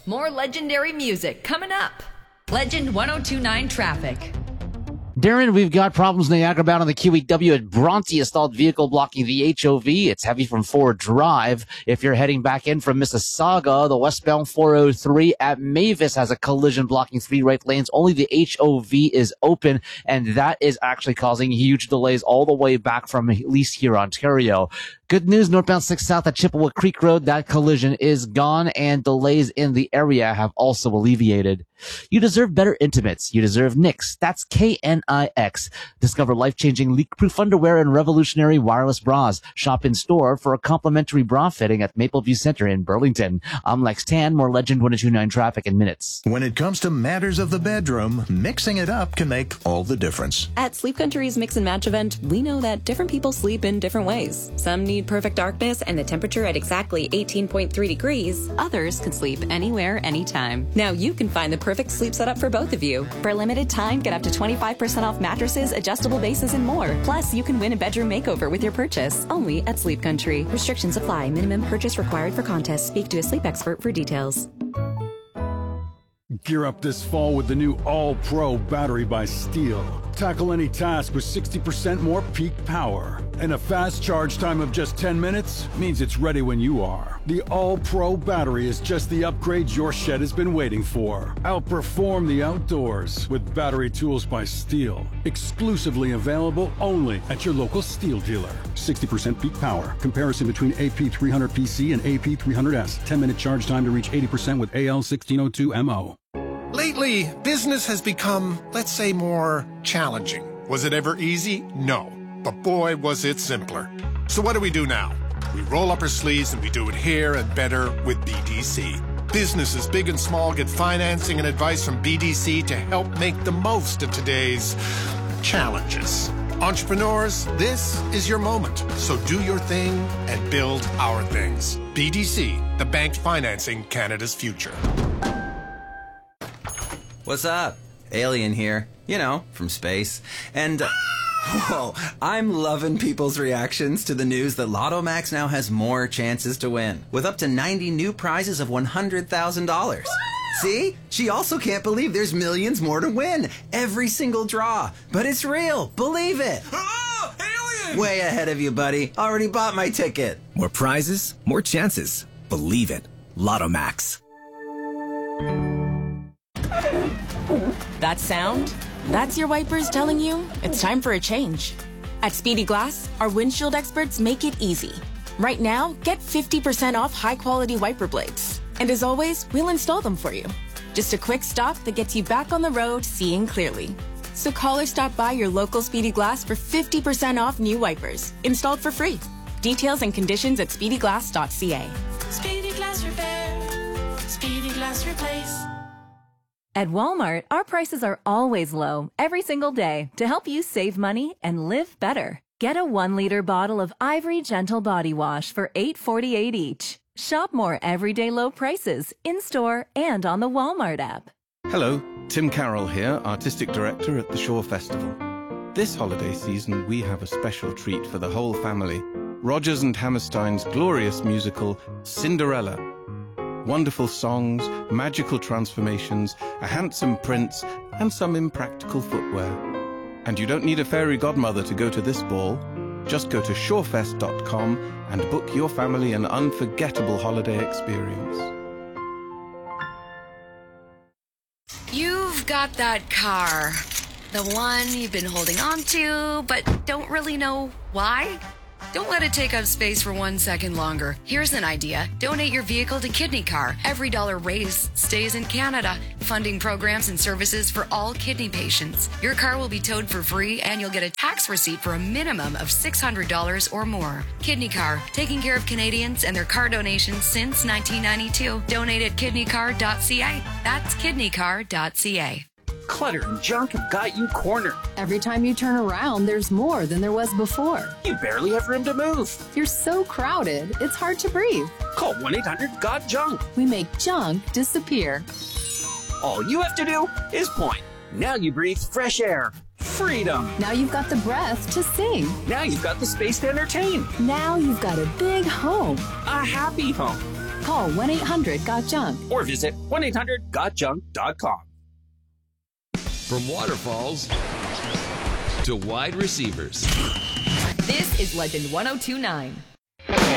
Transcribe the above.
More legendary music coming up. Legend 1029 traffic. Darren, we've got problems Niagara bound on the QEW at Bronte. A stalled vehicle blocking the HOV. It's heavy from Ford Drive. If you're heading back in from Mississauga, the westbound 403 at Mavis has a collision blocking 3 right lanes. Only the HOV is open, and that is actually causing huge delays all the way back from Least here, Ontario. Good news, northbound 6 south at Chippewa Creek Road, that collision is gone, and delays in the area have also alleviated. You deserve better intimates. You deserve Knix. That's KNIX. Discover life-changing leak-proof underwear and revolutionary wireless bras. Shop in store for a complimentary bra fitting at Mapleview Center in Burlington. I'm Lex Tan, more Legend 1029 traffic in minutes. When it comes to matters of the bedroom, mixing it up can make all the difference. At Sleep Country's Mix and Match event, we know that different people sleep in different ways. Some need perfect darkness and the temperature at exactly 18.3 degrees. Others can sleep anywhere, anytime. Now you can find the perfect sleep setup for both of you. For a limited time, get up to 25% off mattresses, adjustable bases, and more. Plus, you can win a bedroom makeover with your purchase. Only at Sleep Country. Restrictions apply. Minimum purchase required for contest. Speak to a sleep expert for details. Gear up this fall with the new All-Pro battery by Steel. Tackle any task with 60% more peak power. And a fast charge time of just 10 minutes means it's ready when you are. The All-Pro battery is just the upgrade your shed has been waiting for. Outperform the outdoors with battery tools by Steel. Exclusively available only at your local Steel dealer. 60% peak power. Comparison between AP300PC and AP300S. 10-minute charge time to reach 80% with AL1602MO. Lately, business has become, let's say, more challenging. Was it ever easy? No. But boy, was it simpler. So what do we do now? We roll up our sleeves and we do it here and better with BDC. Businesses big and small get financing and advice from BDC to help make the most of today's challenges. Entrepreneurs, this is your moment. So do your thing and build our things. BDC, the bank financing Canada's future. What's up? Alien here. You know, from space. And, whoa, I'm loving people's reactions to the news that Lotto Max now has more chances to win, with up to 90 new prizes of $100,000. See? She also can't believe there's millions more to win. Every single draw. But it's real. Believe it. Oh, alien! Way ahead of you, buddy. Already bought my ticket. More prizes, more chances. Believe it. Lotto Max. That sound? That's your wipers telling you it's time for a change. At Speedy Glass, our windshield experts make it easy. Right now, get 50% off high-quality wiper blades. And as always, we'll install them for you. Just a quick stop that gets you back on the road seeing clearly. So call or stop by your local Speedy Glass for 50% off new wipers, installed for free. Details and conditions at speedyglass.ca. Speedy Glass Repair. Speedy Glass Replace. At Walmart, our prices are always low, every single day, to help you save money and live better. Get a 1-liter bottle of Ivory Gentle Body Wash for $8.48 each. Shop more everyday low prices in-store and on the Walmart app. Hello, Tim Carroll here, Artistic Director at the Shore Festival. This holiday season, we have a special treat for the whole family. Rodgers and Hammerstein's glorious musical, Cinderella. Wonderful songs, magical transformations, a handsome prince, and some impractical footwear. And you don't need a fairy godmother to go to this ball. Just go to shorefest.com and book your family an unforgettable holiday experience. You've got that car. The one you've been holding on to, but don't really know why? Don't let it take up space for 1 second longer. Here's an idea. Donate your vehicle to Kidney Car. Every dollar raised stays in Canada, funding programs and services for all kidney patients. Your car will be towed for free, and you'll get a tax receipt for a minimum of $600 or more. Kidney Car, taking care of Canadians and their car donations since 1992. Donate at kidneycar.ca. That's kidneycar.ca. Clutter and junk have got you cornered. Every time you turn around, there's more than there was before. You barely have room to move. You're so crowded, it's hard to breathe. Call 1-800-GOT-JUNK. We make junk disappear. All you have to do is point. Now you breathe fresh air. Freedom. Now you've got the breath to sing. Now you've got the space to entertain. Now you've got a big home. A happy home. Call 1-800-GOT-JUNK. Or visit 1-800-GOTJUNK.com. From waterfalls to wide receivers. This is Legend 1029.